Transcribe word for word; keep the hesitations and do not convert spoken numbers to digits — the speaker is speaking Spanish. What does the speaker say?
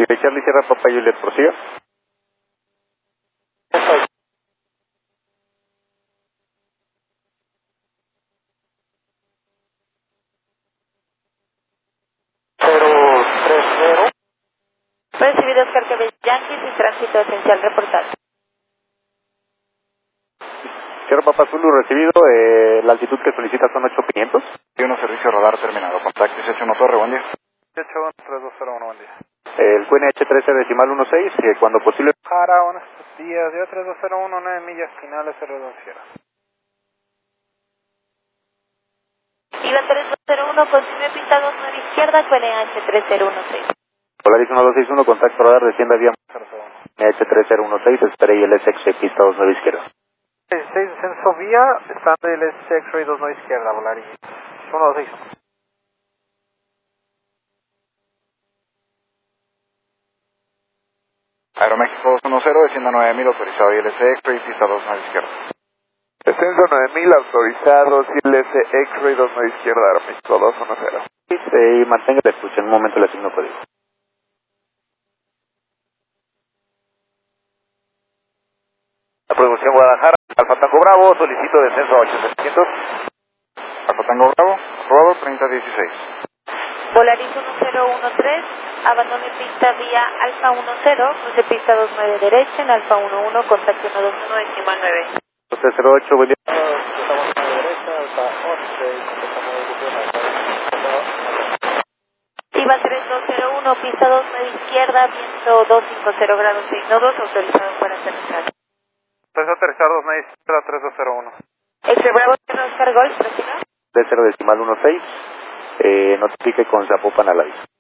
de Charlie Sierra Papa Juliet, prosiga. cero tres cero. Recibido Oscar Quebec Yankees y tránsito esencial reportado. Sierra Papa Zulu recibido, eh, la altitud que solicita son ocho mil quinientos. Y uno servicio radar terminado. Contacto dieciocho uno Torre, buen día. dieciocho tres dos cero uno, buen día. El Q N H trece decimal dieciséis, que cuando posible. Jara, buenos días. Dio tres dos cero uno, nueve millas finales, cero dos Sierra. Iba tres dos cero uno, continúe pista dos nueve izquierda, Q N H tres cero uno seis. Polaris uno dos seis uno, contacto radar, descienda vía cero cero uno. Q N H tres cero uno seis, espera I L S X, pista dos nueve izquierda. dieciséis, descenso vía, estando el S X-Ray dos nueve izquierda, Volaris uno dos seis. Aeroméxico dos uno cero, descienda nueve mil, autorizado I L S X-Ray, pista dos nueve izquierda. Descenso nueve mil, autorizado, I L S X-Ray dos nueve izquierda, Aeroméxico dos uno cero. Eh, y mantenga la escucha, en un momento le asigno código. La producción Guadalajara, Alfa Tango Bravo, solicito descenso a ocho mil setecientos. Alfa Tango Bravo, aprobado treinta dieciséis. Volaris uno cero uno tres, abandone pista vía Alfa uno cero, cruce pista dos nueve derecha en Alfa uno uno, contacto uno dos uno, decimal nueve. tres cero ocho, buen día. Estamos a la derecha, Alfa once, Iba tres dos cero uno, pista dos nueve izquierda, viento doscientos cincuenta grados seis nodos, autorizado para aterrizar. Entonces aterrizar dos nueve izquierda, tres dos cero uno. X Bravo, Oscar Golf, prosiga. tres cero decimal dieciséis, eh, notifique con Zapopan al aviso.